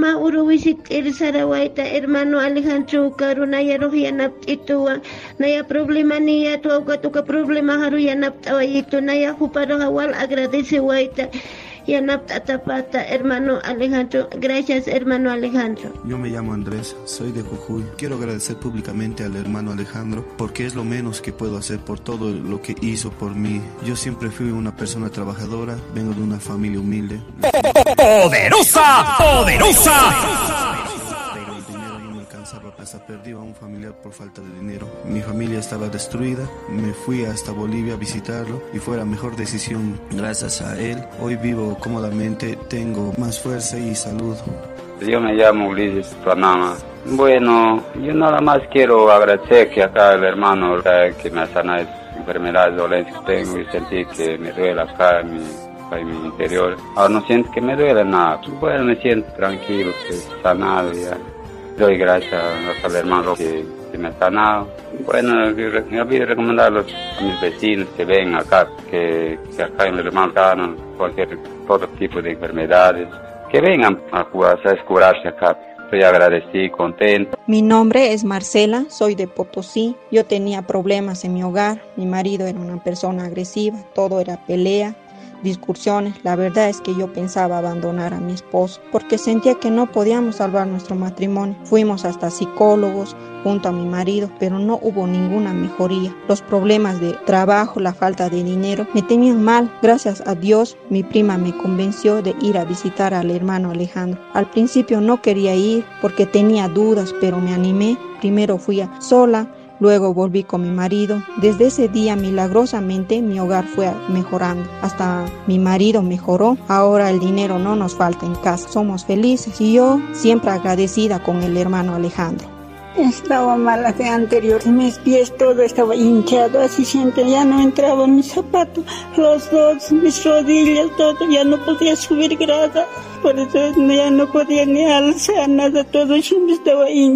Ma uruwisit Sarawaita, hermano Alejandro Karunaya Rohianap Ituan, Naya problema niya tuka problema haruyanap tawayito Naya Huparohawal agradece Waita. Yanap Atapata, hermano Alejandro. Gracias, hermano Alejandro. Yo me llamo Andrés, soy de Jujuy. Quiero agradecer públicamente al hermano Alejandro porque es lo menos que puedo hacer por todo lo que hizo por mí. Yo siempre fui una persona trabajadora, vengo de una familia humilde. ¡Poderosa! ¡Poderosa! Pero el dinero no me alcanzaba, hasta perdí a un familiar por falta de dinero. Mi familia estaba destruida, me fui hasta Bolivia a visitarlo y fue la mejor decisión. Gracias a él, hoy vivo cómodamente, tengo más fuerza y salud. Yo me llamo Ulises Panama. Bueno, yo nada más quiero agradecer que acá el hermano que me ha sanado enfermedades, dolencias que tengo y sentí que me duele acá en mi interior. Ahora no siento que me duele nada. Bueno, me siento tranquilo, que sanado ya. Doy gracias al hermano que me ha sanado. Bueno, yo voy a recomendarlos a mis vecinos que ven acá, que acá en el hermano ganan todo tipo de enfermedades, que vengan a curarse acá. Estoy agradecido, contento. Mi nombre es Marcela, soy de Potosí. Yo tenía problemas en mi hogar. Mi marido era una persona agresiva, todo era pelea, discusiones. La verdad es que yo pensaba abandonar a mi esposo porque sentía que no podíamos salvar nuestro matrimonio. Fuimos hasta psicólogos junto a mi marido, pero no hubo ninguna mejoría. Los problemas de trabajo, la falta de dinero me tenían mal. Gracias a Dios, mi prima me convenció de ir a visitar al hermano Alejandro. Al principio no quería ir porque tenía dudas, pero me animé. Primero fui sola, luego volví con mi marido. Desde ese día, milagrosamente, mi hogar fue mejorando. Hasta mi marido mejoró. Ahora el dinero no nos falta en casa. Somos felices y yo siempre agradecida con el hermano Alejandro. Estaba mala de anterior, mis pies todo estaba hinchado, así siempre ya no entraba en mis zapatos, los dos, mis rodillas, todo, ya no podía subir grada, por eso ya no podía ni alzar nada, todo siempre estaba hinchado.